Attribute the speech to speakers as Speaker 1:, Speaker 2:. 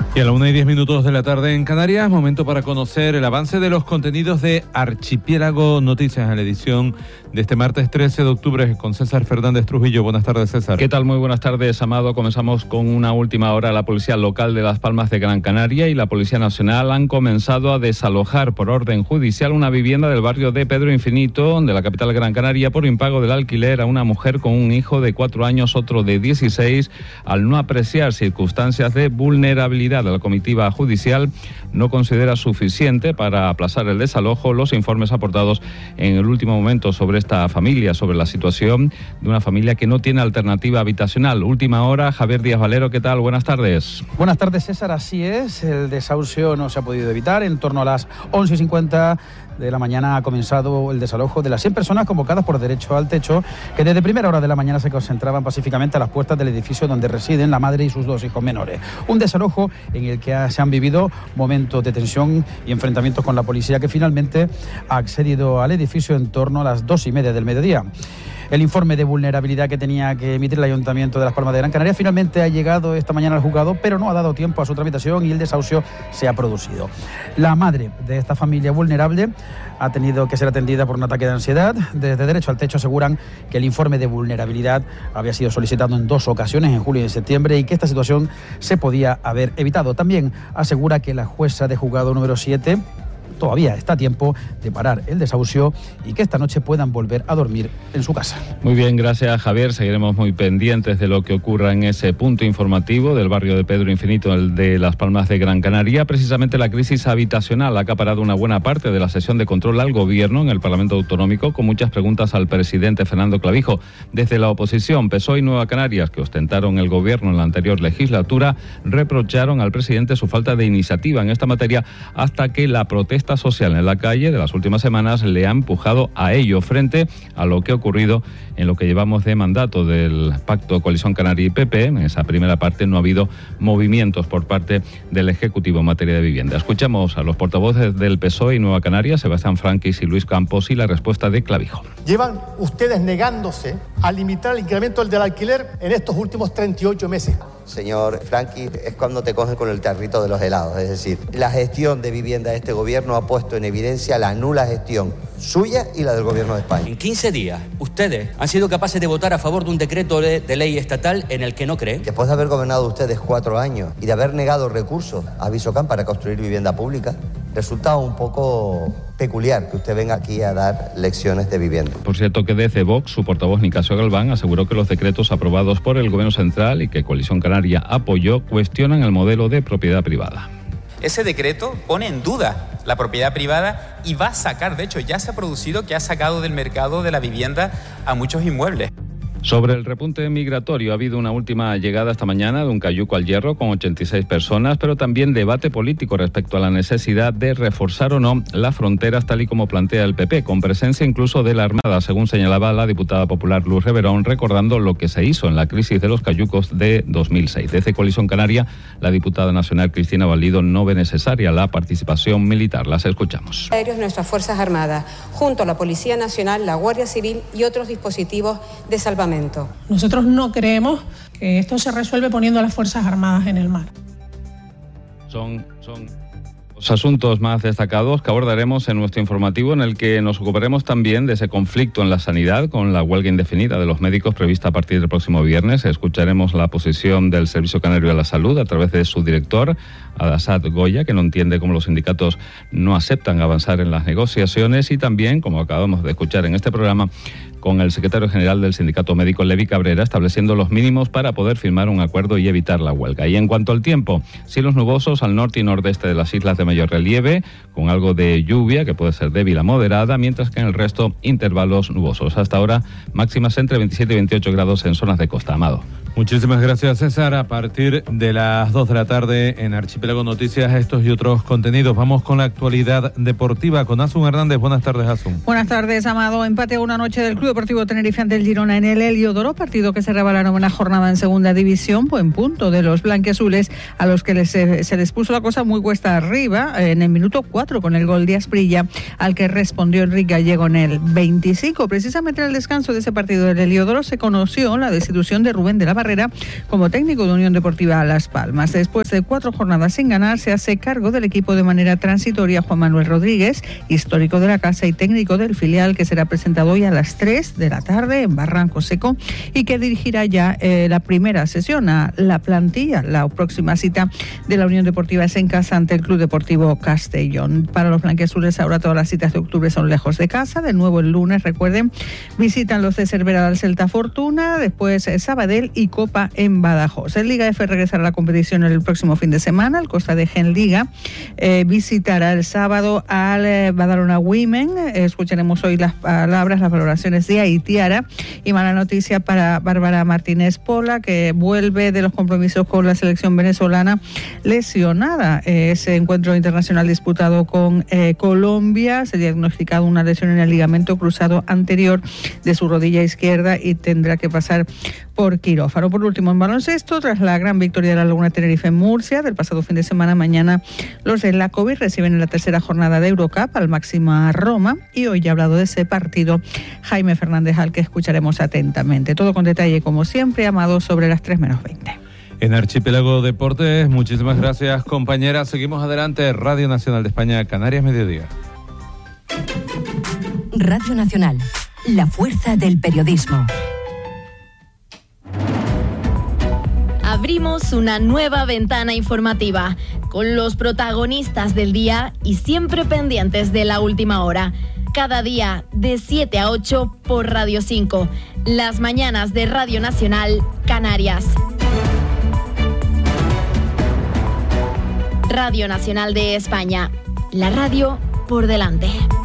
Speaker 1: Y a la 1:10 de la tarde en Canarias, momento para conocer el avance de los contenidos de Archipiélago Noticias en la edición de este martes 13 de octubre con César Fernández Trujillo. Buenas tardes, César.
Speaker 2: ¿Qué tal? Muy buenas tardes, Amado. Comenzamos con una última hora. La Policía Local de Las Palmas de Gran Canaria y la Policía Nacional han comenzado a desalojar por orden judicial una vivienda del barrio de Pedro Infinito, de la capital de Gran Canaria, por impago del alquiler a una mujer con un hijo de 4 años, otro de 16, al no apreciar circunstancias de vulnerabilidad. La comitiva judicial no considera suficiente para aplazar el desalojo los informes aportados en el último momento sobre esta familia, sobre la situación de una familia que no tiene alternativa habitacional. Última hora, Javier Díaz Valero, ¿qué tal? Buenas tardes.
Speaker 3: Buenas tardes, César. Así es, el desahucio no se ha podido evitar. En torno a las 11:50 de la mañana ha comenzado el desalojo de las 100 personas convocadas por derecho al techo, que desde primera hora de la mañana se concentraban pacíficamente a las puertas del edificio donde residen la madre y sus 2 hijos menores. Un desalojo en el que se han vivido momentos de tensión y enfrentamientos con la policía, que finalmente ha accedido al edificio en torno a las 2:30 del mediodía. El informe de vulnerabilidad que tenía que emitir el Ayuntamiento de Las Palmas de Gran Canaria finalmente ha llegado esta mañana al juzgado, pero no ha dado tiempo a su tramitación y el desahucio se ha producido. La madre de esta familia vulnerable ha tenido que ser atendida por un ataque de ansiedad. Desde Derecho al Techo aseguran que el informe de vulnerabilidad había sido solicitado en 2 ocasiones, en julio y en septiembre, y que esta situación se podía haber evitado. También asegura que la jueza de juzgado número 7 todavía está a tiempo de parar el desahucio y que esta noche puedan volver a dormir en su casa.
Speaker 2: Muy bien, gracias, Javier. Seguiremos muy pendientes de lo que ocurra en ese punto informativo del barrio de Pedro Infinito, el de Las Palmas de Gran Canaria. Precisamente la crisis habitacional ha acaparado una buena parte de la sesión de control al gobierno en el Parlamento Autonómico, con muchas preguntas al presidente Fernando Clavijo. Desde la oposición, PSOE y Nueva Canarias, que ostentaron el gobierno en la anterior legislatura, reprocharon al presidente su falta de iniciativa en esta materia, hasta que la protesta social en la calle de las últimas semanas le ha empujado a ello, frente a lo que ha ocurrido en lo que llevamos de mandato del Pacto Coalición Canaria y PP. En esa primera parte no ha habido movimientos por parte del Ejecutivo en materia de vivienda. Escuchamos a los portavoces del PSOE y Nueva Canarias, Sebastián Franquis y Luis Campos, y la respuesta de Clavijo.
Speaker 4: Llevan ustedes negándose a limitar el incremento del alquiler en estos últimos 38 meses.
Speaker 5: Señor Franquis, es cuando te cogen con el tarrito de los helados. Es decir, la gestión de vivienda de este gobierno ha puesto en evidencia la nula gestión suya y la del gobierno de España.
Speaker 6: En 15 días, ustedes han sido capaces de votar a favor de un decreto de ley estatal en el que no creen.
Speaker 5: Después de haber gobernado ustedes 4 años y de haber negado recursos a Visocam para construir vivienda pública, resulta un poco peculiar que usted venga aquí a dar lecciones de vivienda.
Speaker 2: Por cierto, que desde Vox, su portavoz Nicasio Galván aseguró que los decretos aprobados por el Gobierno Central y que Coalición Canaria apoyó cuestionan el modelo de propiedad privada.
Speaker 7: Ese decreto pone en duda la propiedad privada y va a sacar, de hecho ya se ha producido que ha sacado del mercado de la vivienda a muchos inmuebles.
Speaker 2: Sobre el repunte migratorio, ha habido una última llegada esta mañana de un cayuco al Hierro con 86 personas, pero también debate político respecto a la necesidad de reforzar o no las fronteras, tal y como plantea el PP, con presencia incluso de la Armada, según señalaba la diputada popular Luz Reverón, recordando lo que se hizo en la crisis de los cayucos de 2006. Desde Coalición Canaria, la diputada nacional Cristina Valido no ve necesaria la participación militar. Las escuchamos.
Speaker 8: Aéreos de nuestras Fuerzas Armadas, junto a la Policía Nacional, la Guardia Civil y otros dispositivos de salvamento.
Speaker 9: Nosotros no creemos que esto se resuelve poniendo a las Fuerzas Armadas en el mar.
Speaker 2: Son los asuntos más destacados que abordaremos en nuestro informativo, en el que nos ocuparemos también de ese conflicto en la sanidad con la huelga indefinida de los médicos prevista a partir del próximo viernes. Escucharemos la posición del Servicio Canario de la Salud a través de su director, Adasad Goya, que no entiende cómo los sindicatos no aceptan avanzar en las negociaciones, y también, como acabamos de escuchar en este programa, con el secretario general del Sindicato Médico, Levi Cabrera, estableciendo los mínimos para poder firmar un acuerdo y evitar la huelga. Y en cuanto al tiempo, cielos nubosos al norte y nordeste de las islas de mayor relieve, con algo de lluvia que puede ser débil a moderada, mientras que en el resto intervalos nubosos. Hasta ahora máximas entre 27 y 28 grados en zonas de costa. Amado.
Speaker 1: Muchísimas gracias, César. A partir de las 2 de la tarde en Archipiélago Noticias, estos y otros contenidos. Vamos con la actualidad deportiva con Asun Hernández. Buenas tardes, Asun.
Speaker 10: Buenas tardes, Amado. Empate a una noche del Club Deportivo Tenerife ante el Girona en el Heliodoro, partido que cerraba la 9ª jornada en segunda división. Buen punto de los blanquiazules, a los que se les puso la cosa muy cuesta arriba en el minuto 4 con el gol de Asprilla, al que respondió Enrique Gallego en el 25. Precisamente en el descanso de ese partido del Heliodoro se conoció la destitución de Rubén de la Barrera como técnico de Unión Deportiva Las Palmas. Después de 4 jornadas sin ganar, se hace cargo del equipo de manera transitoria Juan Manuel Rodríguez, histórico de la casa y técnico del filial, que será presentado hoy a las 3 de la tarde en Barranco Seco y que dirigirá ya la primera sesión a la plantilla. La próxima cita de la Unión Deportiva es en casa ante el Club Deportivo Castellón. Para los blanquiazules ahora todas las citas de octubre son lejos de casa. De nuevo el lunes, recuerden, visitan los de Cervera al Celta Fortuna, después Sabadell y Copa en Badajoz. El Liga F regresará a la competición el próximo fin de semana. El Costa de Gen Liga visitará el sábado al Badalona Women. Escucharemos hoy las palabras, las valoraciones de Aitiara. Y mala noticia para Bárbara Martínez Pola, que vuelve de los compromisos con la selección venezolana lesionada. Ese encuentro internacional disputado con Colombia, se ha diagnosticado una lesión en el ligamento cruzado anterior de su rodilla izquierda y tendrá que pasar por quirófano. Por último, en baloncesto, tras la gran victoria de la Laguna Tenerife en Murcia del pasado fin de semana, mañana los de la COVID reciben en la tercera jornada de Eurocup al Máxima Roma, y hoy ya ha hablado de ese partido Jaime Fernández, al que escucharemos atentamente. Todo con detalle, como siempre, Amado, sobre las 3:20.
Speaker 1: En Archipiélago Deportes, muchísimas gracias, compañera. Seguimos adelante. Radio Nacional de España, Canarias, mediodía.
Speaker 11: Radio Nacional, la fuerza del periodismo.
Speaker 12: Abrimos una nueva ventana informativa con los protagonistas del día y siempre pendientes de la última hora. Cada día de 7 a 8 por Radio 5. Las mañanas de Radio Nacional Canarias. Radio Nacional de España. La radio por delante.